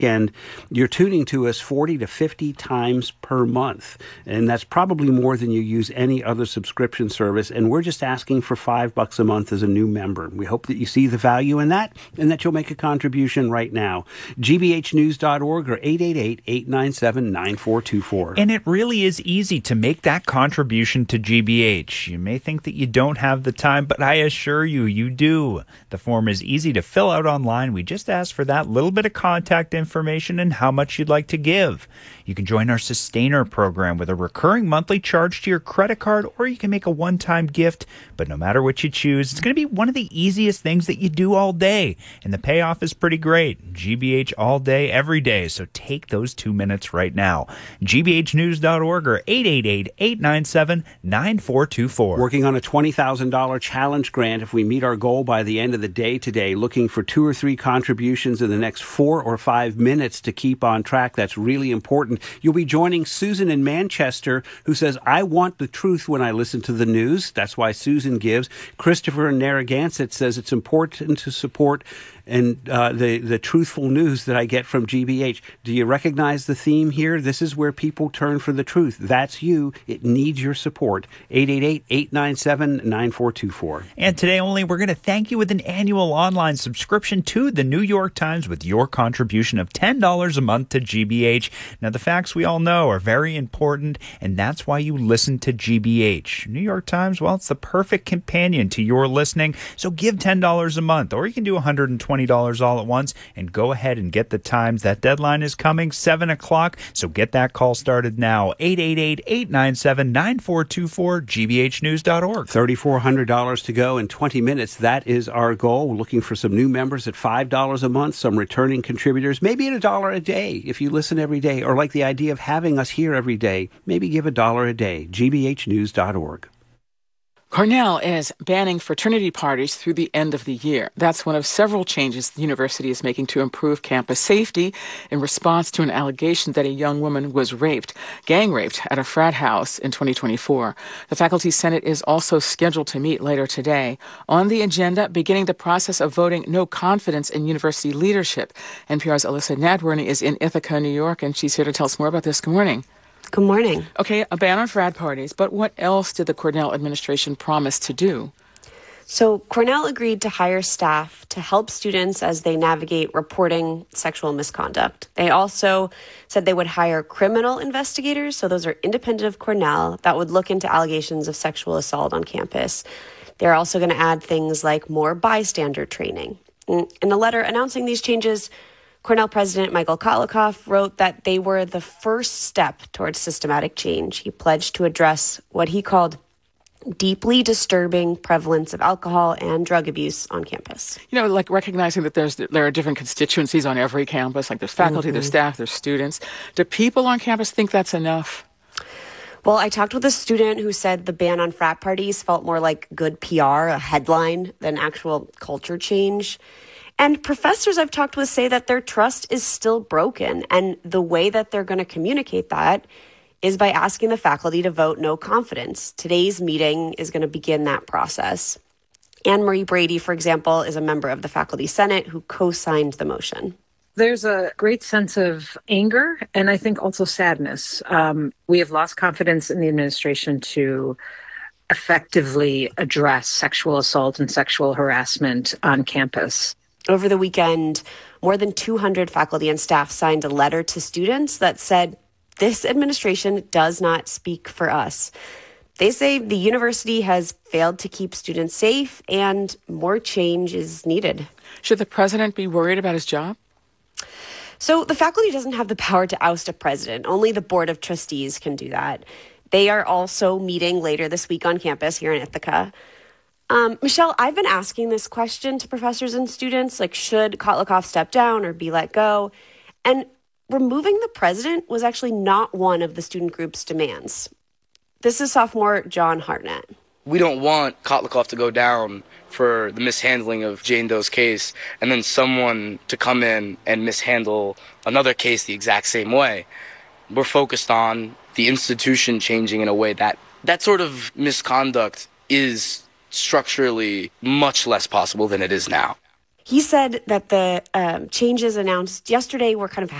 And you're tuning to us 40 to 50 times per month. And that's probably more than you use any other subscription service. And we're just asking for $5 a month as a new member. We hope that you see the value in that and that you'll make a contribution right now. gbhnews.org or 888-897-9424. And it really is easy to make that contribution to GBH. You may think that you don't have the time, but I assure you, you do. The form is easy to fill out online. We just ask for that little bit of contact information and how much you'd like to give. You can join our Sustainer program with a recurring monthly charge to your credit card, or you can make a one-time gift. But no matter what you choose, it's going to be one of the easiest things that you do all day. And the payoff is pretty great. GBH all day, every day. So take those 2 minutes right now. gbhnews.org or 888-897-9424. Working on a $20,000 challenge grant if we meet our goal by the end of the day today. Looking for 2 or 3 contributions in the next 4 or 5 minutes to keep on track. That's really important. You'll be joining Susan in Manchester, who says, I want the truth when I listen to the news. That's why Susan gives. Christopher in Narragansett says it's important to support and the truthful news that I get from GBH. Do you recognize the theme here? This is where people turn for the truth. That's you. It needs your support. 888-897-9424. And today only, we're going to thank you with an annual online subscription to the New York Times with your contribution of $10 a month to GBH. Now, the facts we all know are very important, and that's why you listen to GBH. New York Times, well, it's the perfect companion to your listening, so give $10 a month, or you can do $120 all at once, and go ahead and get the Times. That deadline is coming, 7 o'clock, so get that call started now. 888-897-9424, gbhnews.org. $3,400 to go in 20 minutes. That is our goal. We're looking for some new members at $5 a month, some returning contributors, maybe at $1 a day if you listen every day, or like the idea of having us here every day, maybe give $1 a day. gbhnews.org. Cornell is banning fraternity parties through the end of the year. That's one of several changes the university is making to improve campus safety in response to an allegation that a young woman was gang raped at a frat house in 2024. The Faculty Senate is also scheduled to meet later today. On the agenda, beginning the process of voting no confidence in university leadership. NPR's Alyssa Nadworny is in Ithaca, New York, and she's here to tell us more about this. Good morning. Good morning. Okay, a ban on frat parties, but what else did the Cornell administration promise to do? So Cornell agreed to hire staff to help students as they navigate reporting sexual misconduct. They also said they would hire criminal investigators, so those are independent of Cornell, that would look into allegations of sexual assault on campus. They're also going to add things like more bystander training. In a letter announcing these changes, Cornell President Michael Kotlikoff wrote that they were the first step towards systematic change. He pledged to address what he called deeply disturbing prevalence of alcohol and drug abuse on campus. You know, like recognizing that there are different constituencies on every campus, like there's faculty, there's staff, there's students. Do people on campus think that's enough? Well, I talked with a student who said the ban on frat parties felt more like good PR, a headline, than actual culture change. And professors I've talked with say that their trust is still broken. And the way that they're going to communicate that is by asking the faculty to vote no confidence. Today's meeting is going to begin that process. Anne Marie Brady, for example, is a member of the Faculty Senate who co-signed the motion. There's a great sense of anger and I think also sadness. We have lost confidence in the administration to effectively address sexual assault and sexual harassment on campus. Over the weekend, more than 200 faculty and staff signed a letter to students that said, this administration does not speak for us. They say the university has failed to keep students safe and more change is needed. Should the president be worried about his job? So the faculty doesn't have the power to oust a president. Only the Board of Trustees can do that. They are also meeting later this week on campus here in Ithaca. Michelle, I've been asking this question to professors and students, like, should Kotlikoff step down or be let go? And removing the president was actually not one of the student group's demands. This is sophomore John Hartnett. We don't want Kotlikoff to go down for the mishandling of Jane Doe's case and then someone to come in and mishandle another case the exact same way. We're focused on the institution changing in a way that sort of misconduct is structurally much less possible than it is now. He said that the changes announced yesterday were kind of